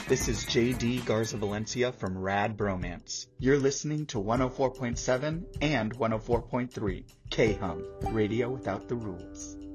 This is JD Garza Valencia from Rad Bromance. You're listening to 104.7 and 104.3 K-Hum, radio without the rules.